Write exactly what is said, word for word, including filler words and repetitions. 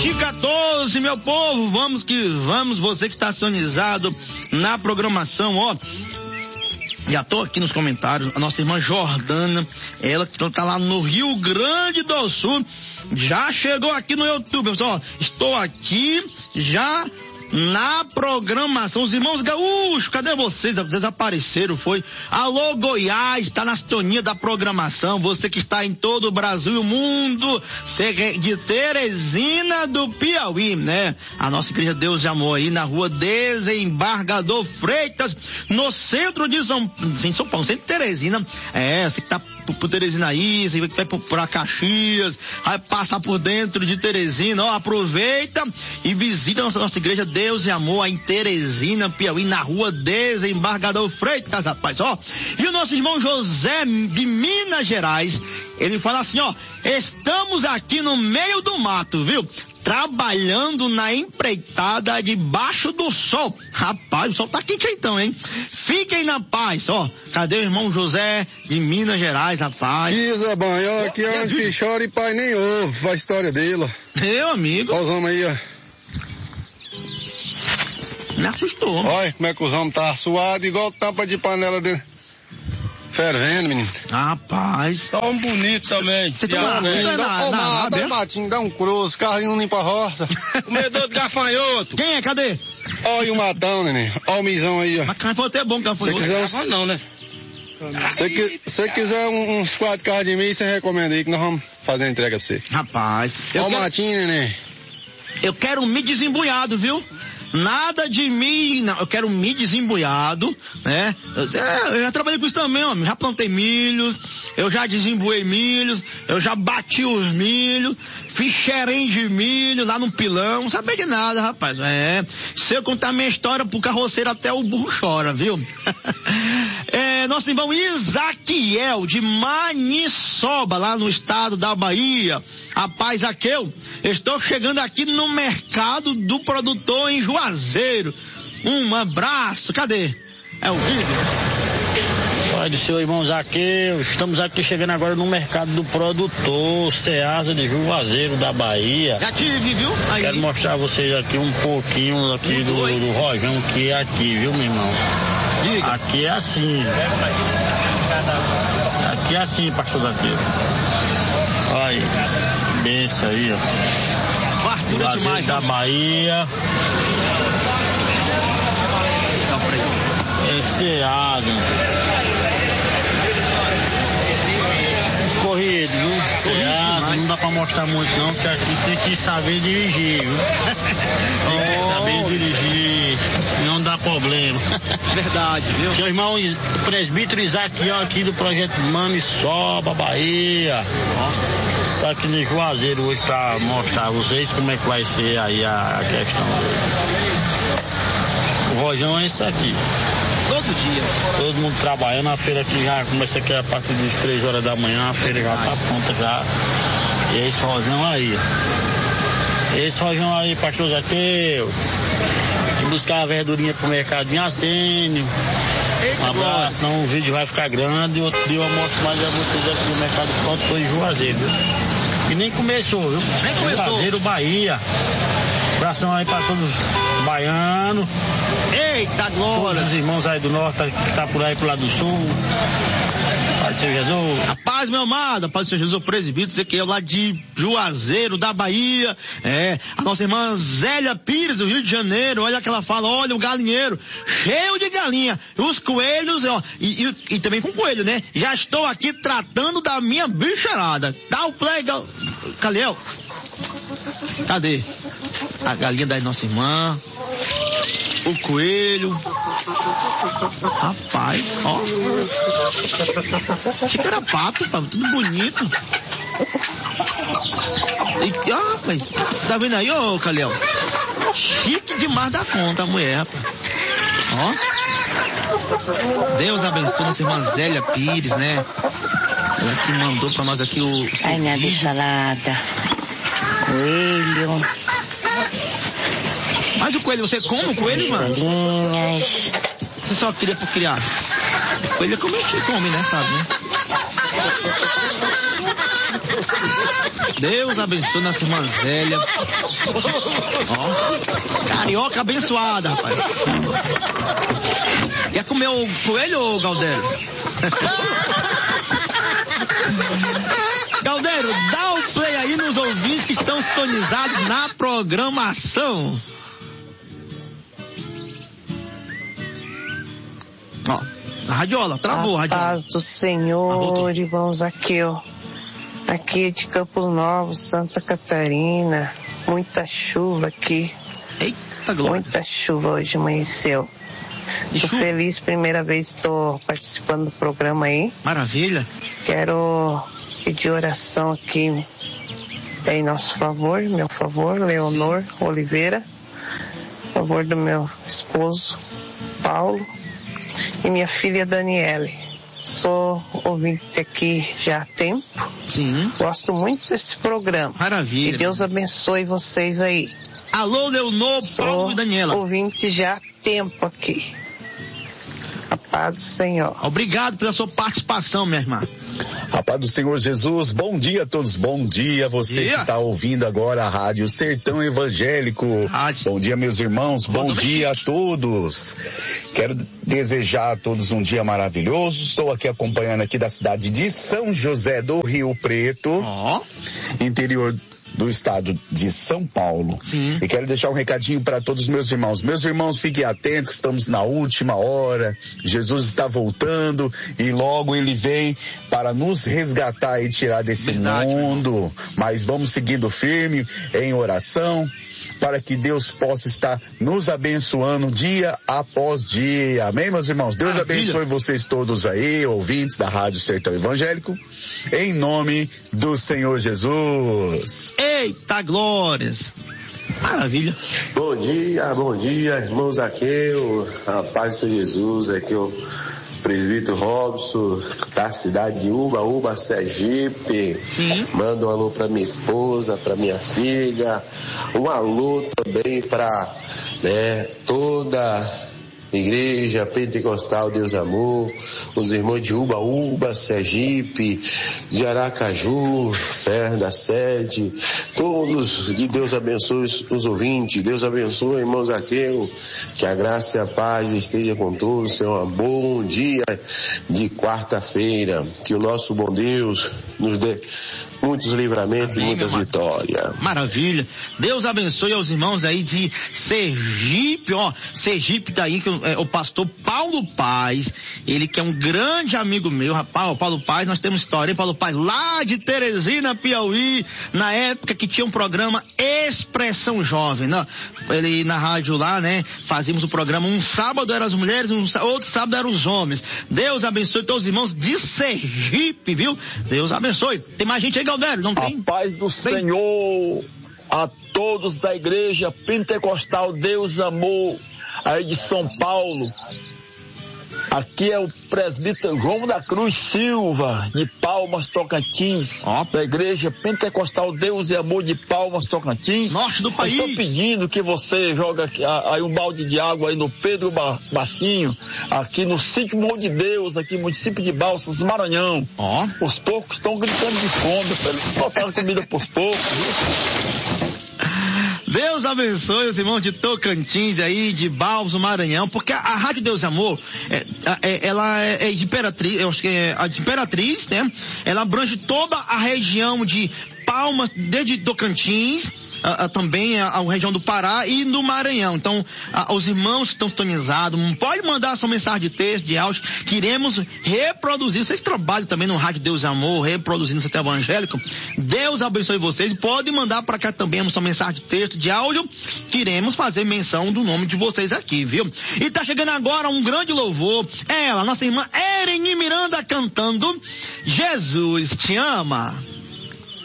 sete e quatorze, meu povo, vamos que vamos, você que está sintonizado na programação, ó. Já tô aqui nos comentários, a nossa irmã Jordana, ela que tá lá no Rio Grande do Sul, já chegou aqui no YouTube, pessoal. Estou aqui já na programação. Os irmãos gaúchos, cadê vocês? Desapareceram, foi? Alô, Goiás, tá na sintonia da programação. Você que está em todo o Brasil e o mundo, de Teresina do Piauí, né? A nossa igreja Deus de Amor aí na rua Desembargador Freitas, no centro de São, em São Paulo, centro de Teresina. É, você que tá por Teresina aí, você vai pra Caxias, vai passar por dentro de Teresina, ó, aproveita e visita a nossa, nossa igreja Deus e Amor aí em Teresina, Piauí, na rua Desembargador Freitas, rapaz, ó. E o nosso irmão José de Minas Gerais, ele fala assim, ó, estamos aqui no meio do mato, viu? Trabalhando na empreitada debaixo do sol. Rapaz, o sol tá quente então, hein? Fiquem na paz, ó. Cadê o irmão José de Minas Gerais, rapaz? Isa, banho, aqui é onde se chora e pai nem ouve a história dele, ó. Meu amigo. Olha os homens aí, ó. Me assustou. Olha como é que os homens tá suado igual tampa de panela de... fervendo, menino. Rapaz. Tá um bonito também. Você tá lá, né? Dá, dá, dá, dá um matinho, dá um cruz, carrinho não limpa a roça. Comedor de gafanhoto. Quem é? Cadê? Olha o matão, neném. Olha o misão aí, ó. Mas gafanhoto é bom, gafanhoto. Se quiser uns... não, né? Se você quiser uns quatro carros de mim, você recomenda aí que nós vamos fazer a entrega pra você. Rapaz. Olha o quero... matinho, neném. Eu quero um milho desembuiado, viu? Nada de mim, não, eu quero milho desembuiado, né? Eu, é, eu já trabalhei com isso também, homem. Já plantei milhos, eu já desembuei milhos, eu já bati os milhos, fiz xerém de milho lá no pilão, não sabia de nada, rapaz. É, se eu contar minha história pro carroceiro, até o burro chora, viu? É, nosso irmão Isaquiel, de Maniçoba, lá no estado da Bahia. Rapaz, Aqueu, estou chegando aqui no mercado do produtor em Juazeiro. Um abraço, cadê? É o vídeo. Pai do seu irmão Zaqueu, estamos aqui chegando agora no mercado do produtor, Ceasa de Juazeiro da Bahia. Já tive, viu? Aí. Quero mostrar a vocês aqui um pouquinho aqui do, do rojão que é aqui, viu, meu irmão? Diga. Aqui é assim. Aqui é assim, pastor Zaqueu. Olha aí, benção aí, ó. Fartura demais, da né? Bahia. Esse água. Corrido, viu? Corrido, não dá pra mostrar muito não, porque aqui tem que saber dirigir, viu? Tem que Oh. saber dirigir, não dá problema. Verdade, viu? Meu irmão presbítero Isaquiel aqui do projeto Maniçoba, Bahia. Tá aqui no Juazeiro hoje pra mostrar a vocês como é que vai ser aí a, a questão. O rojão é isso aqui. Todo dia. Todo mundo trabalhando, a feira aqui já começa aqui a partir das três horas da manhã, a feira já tá pronta já. E é esse rojão aí. Esse rojão aí, pastor Zaqueu. Buscar a verdurinha pro mercado em Acênio. Um abraço, senão o vídeo vai ficar grande. Outro dia eu mostro mais a vocês aqui no mercado pronto, foi em Juazeiro, viu? E nem começou, viu? Nem começou. Juazeiro, Bahia. Abração aí pra todos os baianos. Eita glória! Todos os irmãos aí do norte que tá por aí pro lado do sul. Pai do Senhor Jesus. A paz, meu amado, a paz do Senhor Jesus, presbítero Ezequiel, lá de Juazeiro, da Bahia. É, a nossa irmã Zélia Pires, do Rio de Janeiro, olha que ela fala, olha o galinheiro, cheio de galinha, os coelhos, ó, e, e, e também com coelho, né? Já estou aqui tratando da minha bicharada. Dá o play, gal... Caliel. Cadê? A galinha da nossa irmã. O coelho. Rapaz, ó. Achei que era pato, pá, tudo bonito. E, ah, mas, tá vendo aí, ô Caliel? Chique demais da conta a mulher, rapaz. Ó. Deus abençoe nossa irmã Zélia Pires, né? Ela que mandou pra nós aqui o... Ai, minha bicharada. Coelho. Mas o coelho, você come o coelho, mano? Galinhas. Você só queria por criar? Coelho é como a gente come, né, sabe, né? Deus abençoe nossa irmã Zélia. Ó, carioca abençoada, rapaz. Quer comer o coelho, ô Galdério? Galdério, dá o play aí nos ouvintes que estão sintonizados na programação. Ó, a radiola, travou a radiola. Paz do Senhor, ah, irmão Zaqueu. Aqui de Campos Novos, Santa Catarina. Muita chuva aqui. Eita glória. Muita chuva hoje amanheceu. Tô feliz, primeira vez estou participando do programa aí. Maravilha. Quero pedir oração aqui em nosso favor, meu favor, Leonor Oliveira. Em favor do meu esposo, Paulo. E minha filha Daniele. Sou ouvinte aqui já há tempo. Sim. Gosto muito desse programa. Maravilha. Que Deus abençoe vocês aí. Alô, Leonor, Paulo e Daniela. Ouvinte já há tempo aqui. A paz do Senhor. Obrigado pela sua participação, minha irmã. A paz do Senhor Jesus, bom dia a todos, bom dia você dia. que está ouvindo agora a Rádio Sertão Evangélico. Rádio. Bom dia, meus irmãos, bom, bom dia a todos. Quero desejar a todos um dia maravilhoso. Estou aqui acompanhando aqui da cidade de São José do Rio Preto, oh. interior do estado de São Paulo. Sim. E quero deixar um recadinho para todos os meus irmãos. Meus irmãos, fiquem atentos, estamos na última hora. Jesus está voltando e logo ele vem para nos resgatar e tirar desse Verdade, mundo. Mas vamos seguindo firme em oração, para que Deus possa estar nos abençoando dia após dia. Amém, meus irmãos? Deus Maravilha. abençoe vocês todos aí, ouvintes da Rádio Sertão Evangélico, em nome do Senhor Jesus. Eita glórias! Maravilha. Bom dia, bom dia, irmãos Zaqueu, a paz do Senhor Jesus, aqui o presbítero Robson, da cidade de Ubaúba, Sergipe. Sim. Manda um alô para minha esposa, para minha filha, um alô também para né, toda Igreja Pentecostal Deus Amor, os irmãos de Ubaúba, Sergipe, de Aracaju, perto da sede, todos, que Deus abençoe os ouvintes, Deus abençoe, irmão Zaqueu, que a graça e a paz esteja com todos, tenham um bom dia de quarta-feira, que o nosso bom Deus nos dê muitos livramentos Amém, e muitas vitórias. Maravilha. Deus abençoe aos irmãos aí de Sergipe, ó, Sergipe tá aí, que é, o pastor Paulo Paz, ele que é um grande amigo meu, rapaz, o Paulo Paz, nós temos história, hein, Paulo Paz, lá de Teresina, Piauí, na época que tinha um programa Expressão Jovem, né? Ele na rádio lá, né, fazíamos o programa, um sábado eram as mulheres, um, outro sábado eram os homens. Deus abençoe todos os irmãos de Sergipe, viu? Deus abençoe. Tem mais gente aí, Galdério? Não tem? A paz do tem? Senhor a todos da Igreja Pentecostal Deus Amor, aí de São Paulo. Aqui é o presbítero João da Cruz Silva, de Palmas, Tocantins, ó, da Igreja Pentecostal Deus e Amor de Palmas, Tocantins. Norte do país. Estou pedindo que você joga aí um balde de água aí no Pedro Baixinho, aqui no sítio Morro de Deus, aqui no município de Balsas, Maranhão. Ó. Os porcos estão gritando de fome, para eles botaram comida para os porcos. Deus abençoe os irmãos de Tocantins aí, de Balsas, Maranhão, porque a, a Rádio Deus Amor, é, é, ela é, é de Imperatriz, eu acho que é a de Imperatriz, né? Ela abrange toda a região de Palmas, desde Tocantins, a, a, também a, a região do Pará e do Maranhão. Então, a, os irmãos que estão sintonizados, pode mandar sua mensagem de texto, de áudio, que iremos reproduzir. Vocês trabalham também no Rádio Deus Amor, reproduzindo o Sertão Evangélico. Deus abençoe vocês. Pode mandar para cá também a sua mensagem de texto, de áudio, que iremos fazer menção do nome de vocês aqui, viu? E tá chegando agora um grande louvor. Ela, nossa irmã Ereni Miranda, cantando Jesus Te Ama.